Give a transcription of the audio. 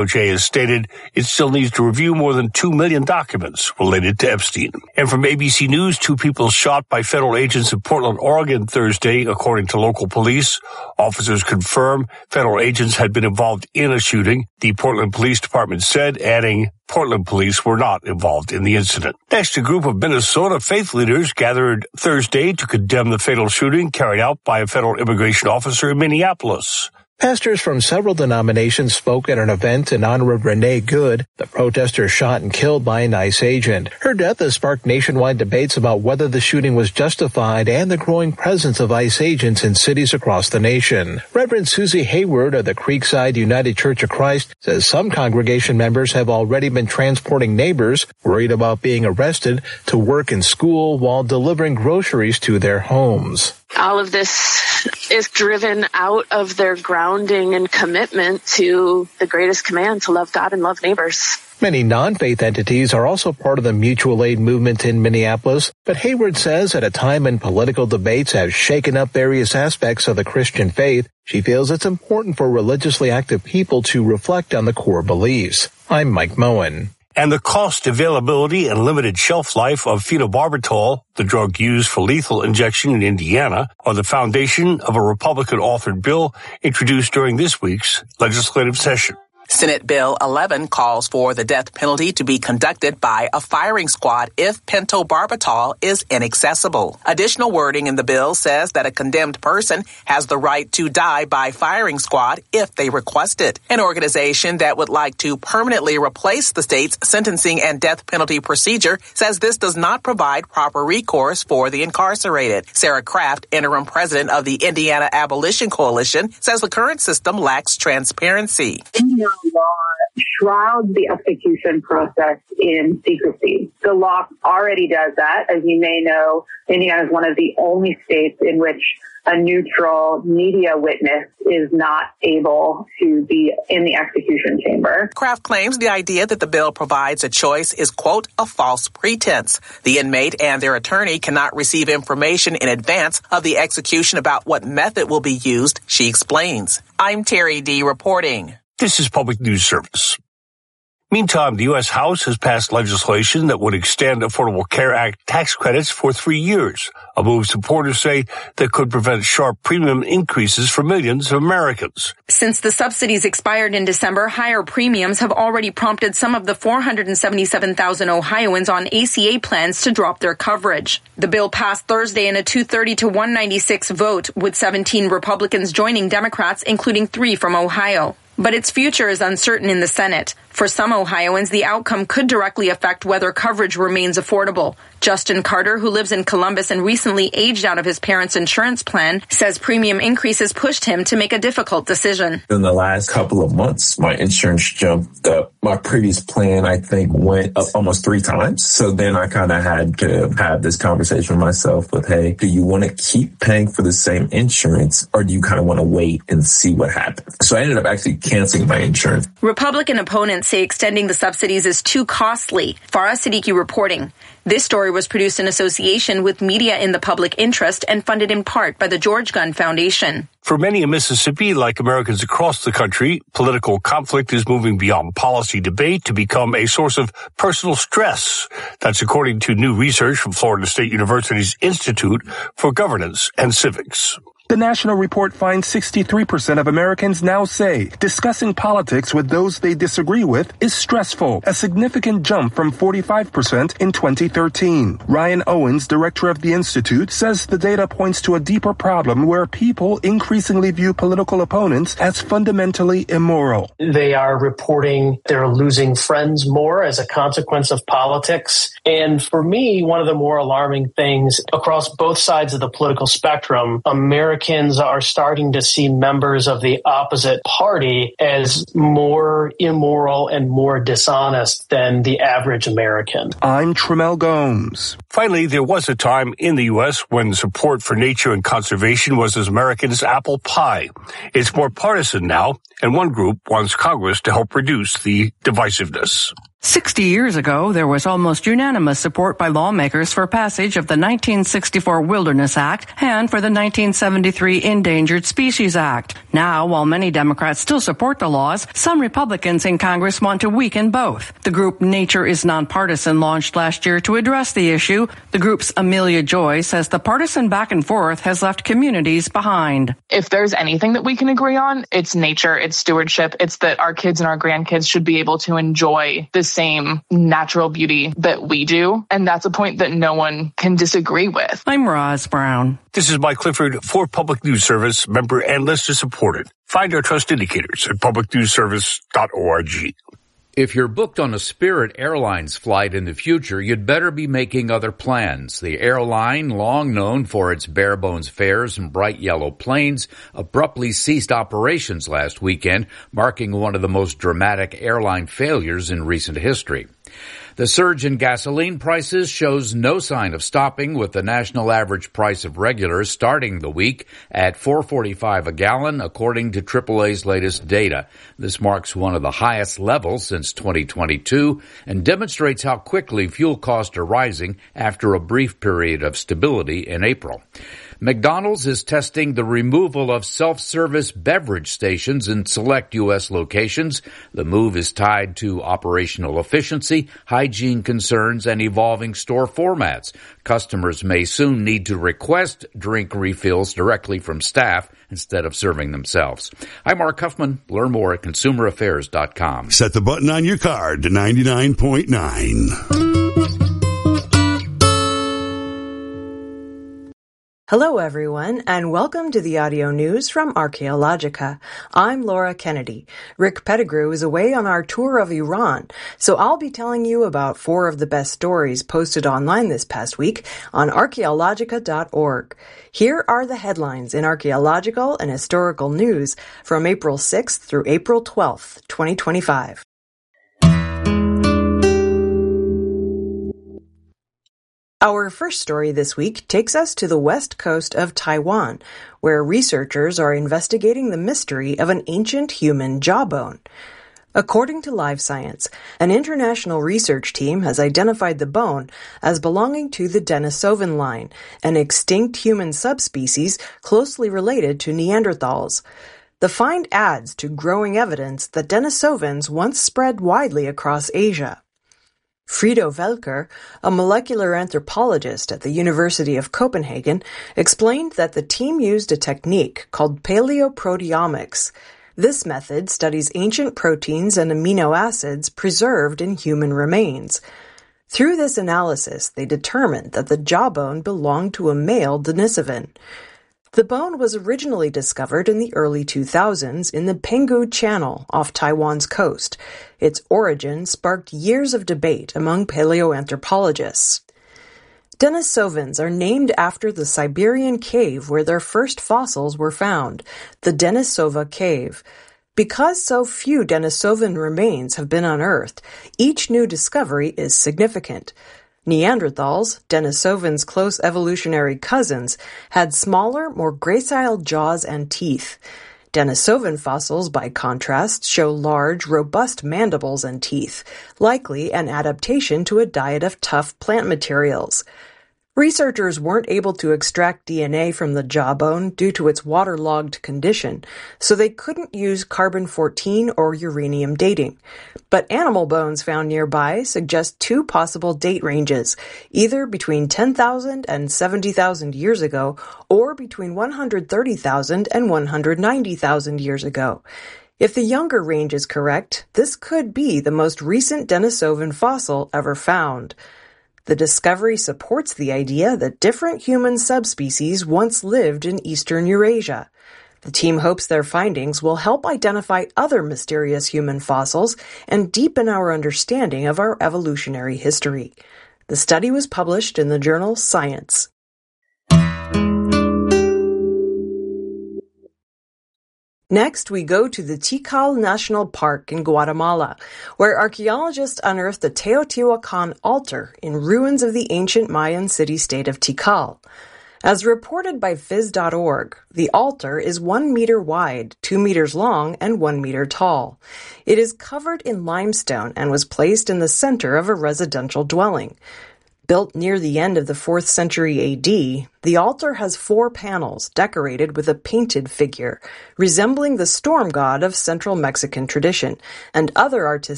DOJ has stated it still needs to review more than 2 million documents related to Epstein. And from ABC News, 2 people shot by federal agents in Portland, Oregon Thursday, according to local police. Officers confirm federal agents had been involved in a shooting, the Portland Police Department said, adding Portland police were not involved in the incident. Next, a group of Minnesota faith leaders gathered Thursday to condemn the fatal shooting carried out by a federal immigration officer in Minneapolis. Pastors from several denominations spoke at an event in honor of Renee Good, the protester shot and killed by an ICE agent. Her death has sparked nationwide debates about whether the shooting was justified and the growing presence of ICE agents in cities across the nation. Reverend Susie Hayward of the Creekside United Church of Christ says some congregation members have already been transporting neighbors worried about being arrested to work and school while delivering groceries to their homes. All of this is driven out of their grounding and commitment to the greatest command, to love God and love neighbors. Many non-faith entities are also part of the mutual aid movement in Minneapolis, but Hayward says at a time when political debates have shaken up various aspects of the Christian faith, she feels it's important for religiously active people to reflect on the core beliefs. I'm Mike Moen. And the cost, availability, and limited shelf life of phenobarbital, the drug used for lethal injection in Indiana, are the foundation of a Republican-authored bill introduced during this week's legislative session. Senate Bill 11 calls for the death penalty to be conducted by a firing squad if pentobarbital is inaccessible. Additional wording in the bill says that a condemned person has the right to die by firing squad if they request it. An organization that would like to permanently replace the state's sentencing and death penalty procedure says this does not provide proper recourse for the incarcerated. Sarah Kraft, interim president of the Indiana Abolition Coalition, says the current system lacks transparency. Indiana law shrouds the execution process in secrecy. The law already does that. As you may know, Indiana is one of the only states in which a neutral media witness is not able to be in the execution chamber. Kraft claims the idea that the bill provides a choice is, quote, a false pretense. The inmate and their attorney cannot receive information in advance of the execution about what method will be used, she explains. I'm Terry D. reporting. This is Public News Service. Meantime, the U.S. House has passed legislation that would extend Affordable Care Act tax credits for 3 years, a move supporters say that could prevent sharp premium increases for millions of Americans. Since the subsidies expired in December, higher premiums have already prompted some of the 477,000 Ohioans on ACA plans to drop their coverage. The bill passed Thursday in a 230 to 196 vote, with 17 Republicans joining Democrats, including 3 from Ohio. But its future is uncertain in the Senate. For some Ohioans, the outcome could directly affect whether coverage remains affordable. Justin Carter, who lives in Columbus and recently aged out of his parents' insurance plan, says premium increases pushed him to make a difficult decision. In the last couple of months, my insurance jumped up. My previous plan, I think, went up almost 3 times. So then I kind of had to have this conversation with myself with, hey, do you want to keep paying for the same insurance or do you kind of want to wait and see what happens? So I ended up actually canceling my insurance. Republican opponents say extending the subsidies is too costly. Farah Siddiqui reporting. This story was produced in association with Media in the Public Interest and funded in part by the George Gunn Foundation. For many in Mississippi, like Americans across the country, political conflict is moving beyond policy debate to become a source of personal stress. That's according to new research from Florida State University's Institute for Governance and Civics. The national report finds 63% of Americans now say discussing politics with those they disagree with is stressful, a significant jump from 45% in 2013. Ryan Owens, director of the Institute, says the data points to a deeper problem where people increasingly view political opponents as fundamentally immoral. They are reporting they're losing friends more as a consequence of politics. And for me, one of the more alarming things across both sides of the political spectrum, Americans are starting to see members of the opposite party as more immoral and more dishonest than the average American. I'm Tremel Gomes. Finally, there was a time in the U.S. when support for nature and conservation was as American as apple pie. It's more partisan now, and one group wants Congress to help reduce the divisiveness. 60 years ago, there was almost unanimous support by lawmakers for passage of the 1964 Wilderness Act and for the 1973 Endangered Species Act. Now, while many Democrats still support the laws, some Republicans in Congress want to weaken both. The group Nature is Nonpartisan launched last year to address the issue. The group's Amelia Joy says the partisan back and forth has left communities behind. If there's anything that we can agree on, it's nature, it's stewardship, it's that our kids and our grandkids should be able to enjoy this same natural beauty that we do. And that's a point that no one can disagree with. I'm Roz Brown. This is Mike Clifford for Public News Service, member and listener supported. Find our trust indicators at publicnewsservice.org. If you're booked on a Spirit Airlines flight in the future, you'd better be making other plans. The airline, long known for its bare-bones fares and bright yellow planes, abruptly ceased operations last weekend, marking one of the most dramatic airline failures in recent history. The surge in gasoline prices shows no sign of stopping, with the national average price of regular starting the week at $4.45 a gallon, according to AAA's latest data. This marks one of the highest levels since 2022 and demonstrates how quickly fuel costs are rising after a brief period of stability in April. McDonald's is testing the removal of self-service beverage stations in select U.S. locations. The move is tied to operational efficiency, hygiene concerns, and evolving store formats. Customers may soon need to request drink refills directly from staff instead of serving themselves. I'm Mark Huffman. Learn more at consumeraffairs.com. Set the button on your card to 99.9. Hello, everyone, and welcome to the audio news from Archaeologica. I'm Laura Kennedy. Rick Pettigrew is away on our tour of Iran, so I'll be telling you about 4 of the best stories posted online this past week on archaeologica.org. Here are the headlines in archaeological and historical news from April 6th through April 12th, 2025. Our first story this week takes us to the west coast of Taiwan, where researchers are investigating the mystery of an ancient human jawbone. According to Live Science, an international research team has identified the bone as belonging to the Denisovan line, an extinct human subspecies closely related to Neanderthals. The find adds to growing evidence that Denisovans once spread widely across Asia. Frido Velker, a molecular anthropologist at the University of Copenhagen, explained that the team used a technique called paleoproteomics. This method studies ancient proteins and amino acids preserved in human remains. Through this analysis, they determined that the jawbone belonged to a male Denisovan. The bone was originally discovered in the early 2000s in the Penghu Channel off Taiwan's coast. Its origin sparked years of debate among paleoanthropologists. Denisovans are named after the Siberian cave where their first fossils were found, the Denisova Cave. Because so few Denisovan remains have been unearthed, each new discovery is significant. Neanderthals, Denisovan's close evolutionary cousins, had smaller, more gracile jaws and teeth. Denisovan fossils, by contrast, show large, robust mandibles and teeth, likely an adaptation to a diet of tough plant materials. Researchers weren't able to extract DNA from the jawbone due to its waterlogged condition, so they couldn't use carbon-14 or uranium dating. But animal bones found nearby suggest 2 possible date ranges, either between 10,000 and 70,000 years ago, or between 130,000 and 190,000 years ago. If the younger range is correct, this could be the most recent Denisovan fossil ever found. The discovery supports the idea that different human subspecies once lived in eastern Eurasia. The team hopes their findings will help identify other mysterious human fossils and deepen our understanding of our evolutionary history. The study was published in the journal Science. Next, we go to the Tikal National Park in Guatemala, where archaeologists unearthed the Teotihuacan altar in ruins of the ancient Mayan city-state of Tikal. As reported by Phys.org, the altar is 1 meter wide, 2 meters long, and 1 meter tall. It is covered in limestone and was placed in the center of a residential dwelling. Built near the end of the 4th century AD, the altar has 4 panels decorated with a painted figure, resembling the storm god of central Mexican tradition, and other artistic